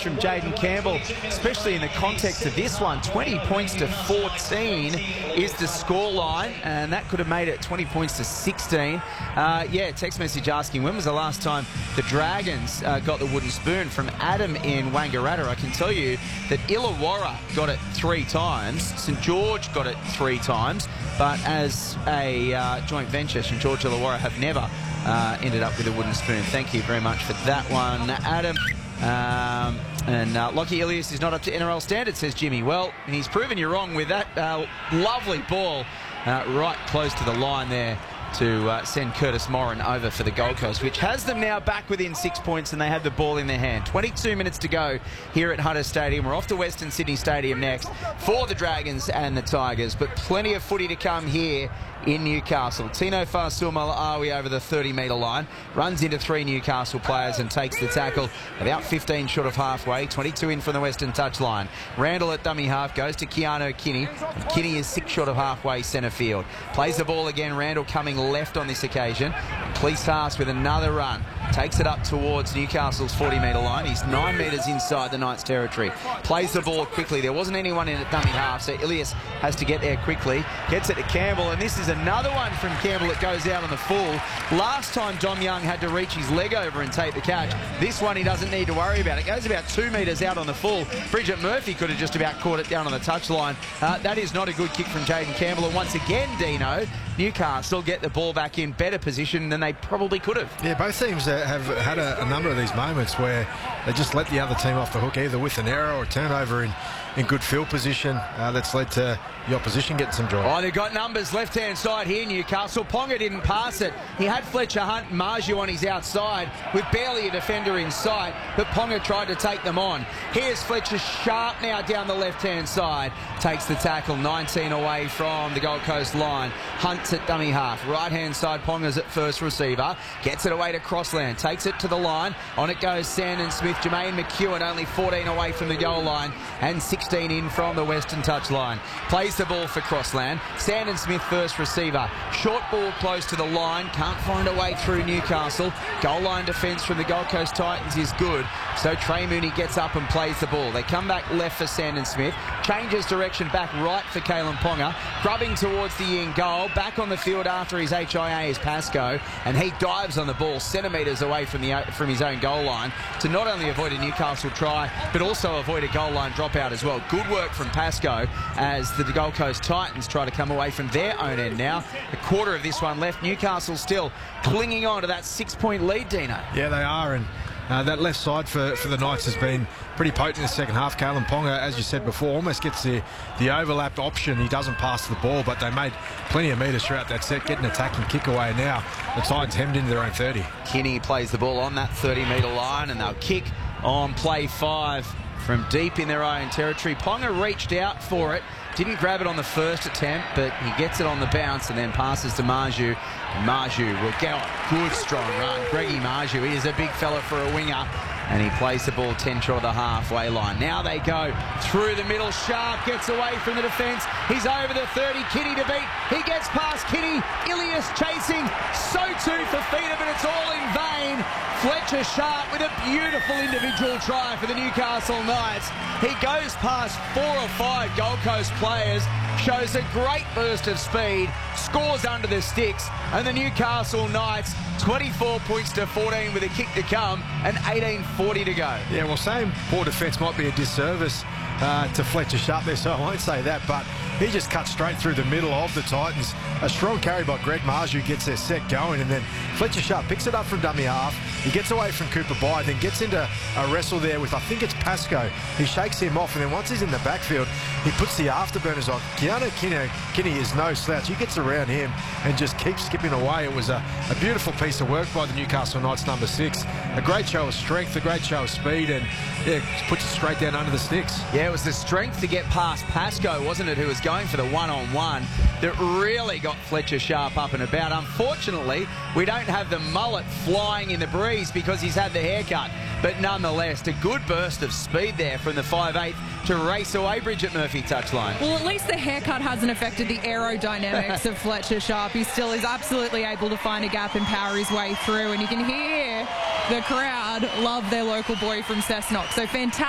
from Jaden Campbell, especially in the context of this one. 20 points to 14 is the scoreline, and that could have made it 20 points to 16. Yeah, text message asking, when was the last time the Dragons got the wooden spoon? From Adam in Wangaratta. I can tell you that Illawarra got it 3 times, St George got it 3 times, but as a joint venture, St George Illawarra have never ended up with a wooden spoon. Thank you very much for that one, Adam. And Lockie Ilias is not up to NRL standards, says Jimmy. Well, he's proven you wrong with that lovely ball right close to the line there to send Curtis Morin over for the Gold Coast, which has them now back within 6 points, and they have the ball in their hand. 22 minutes to go here at Hunter Stadium. We're off to Western Sydney Stadium next for the Dragons and the Tigers, but plenty of footy to come here in Newcastle. Tino Fa'asuamaleaui over the 30-metre line, runs into 3 Newcastle players and takes the tackle about 15 short of halfway, 22 in from the Western touchline. Randall at dummy half goes to Keanu Kinney. Kinney is 6 short of halfway centre field. Plays the ball again, Randall coming left on this occasion. Cleese Haas with another run. Takes it up towards Newcastle's 40-metre line. He's 9 metres inside the Knights' territory. Plays the ball quickly. There wasn't anyone in at dummy half, so Ilias has to get there quickly. Gets it to Campbell, and this is another one from Campbell that goes out on the full. Last time Dom Young had to reach his leg over and take the catch. This one he doesn't need to worry about. It goes about 2 metres out on the full. Bridget Murphy could have just about caught it down on the touchline. That is not a good kick from Jaden Campbell. And once again, Dino, Newcastle get the ball back in better position than they probably could have. Yeah, both teams have had a number of these moments where they just let the other team off the hook, either with an error or a turnover in good field position. That's led to the opposition getting some joy. Oh, they've got numbers left-hand side here, Newcastle. Ponga didn't pass it. He had Fletcher Hunt and Marju on his outside with barely a defender in sight, but Ponga tried to take them on. Here's Fletcher Sharp now down the left-hand side. Takes the tackle, 19 away from the Gold Coast line. Hunt's at dummy half. Right-hand side, Ponga's at first receiver. Gets it away to Crossland. Takes it to the line. On it goes Sandon Smith. Jermaine McEwen only 14 away from the goal line and 16 in from the Western touchline. Plays the ball for Crossland. Sandon Smith first receiver. Short ball close to the line. Can't find a way through Newcastle. Goal line defence from the Gold Coast Titans is good. So Trey Mooney gets up and plays the ball. They come back left for Sandon Smith. Changes direction back right for Kalen Ponga. Grubbing towards the in goal. Back on the field after his HIA is Pascoe. And he dives on the ball centimetres away from his own goal line to not only avoid a Newcastle try, but also avoid a goal line dropout as well. Good work from Pascoe as the Gold Coast Titans try to come away from their own end now. A quarter of this one left. Newcastle still clinging on to that 6-point lead, Dino. Yeah, they are, and that left side for the Knights has been pretty potent in the second half. Kalen Ponga, as you said before, almost gets the overlapped option. He doesn't pass the ball, but they made plenty of metres throughout that set, getting attacking kick away. Now the Titans hemmed into their own 30. Kinney plays the ball on that 30-metre line, and they'll kick on play 5 from deep in their own territory. Ponga reached out for it. Didn't grab it on the first attempt, but he gets it on the bounce and then passes to Marju. Marju will go. Good strong run. Greggy Marju, he is a big fella for a winger, and he plays the ball 10 short of the halfway line. Now they go through the middle. Sharp gets away from the defence. He's over the 30. Kinney to beat. He gets past Kinney. Ilias chasing. So too for Feeder, but it's all in vain. Fletcher Sharp with a beautiful individual try for the Newcastle Knights. He goes past 4 or 5 Gold Coast players, shows a great burst of speed, scores under the sticks, and the Newcastle Knights 24 points to 14 with a kick to come and 18:40 to go. Yeah, well, saying poor defence might be a disservice to Fletcher Sharp there, so I won't say that, but he just cuts straight through the middle of the Titans. A strong carry by Greg Marju gets their set going, and then Fletcher Sharp picks it up from dummy half. He gets away from Cooper Bye, then gets into a wrestle there with, I think it's Pascoe. He shakes him off, and then once he's in the backfield, he puts the afterburners on. Keanu Kinney is no slouch. He gets around him and just keeps skipping away. It was a beautiful piece of work by the Newcastle Knights, number 6. A great show of strength, a great show of speed, and yeah, puts it straight down under the sticks. Yeah, it was the strength to get past Pascoe, wasn't it, who was going for the one-on-one, that really got Fletcher Sharp up and about. Unfortunately, we don't have the mullet flying in the breeze because he's had the haircut. But nonetheless, a good burst of speed there from the 5'8" to race away Bridget Murphy touchline. Well, at least the haircut hasn't affected the aerodynamics of Fletcher Sharp. He still is absolutely able to find a gap and power his way through. And you can hear the crowd love their local boy from Cessnock. So fantastic.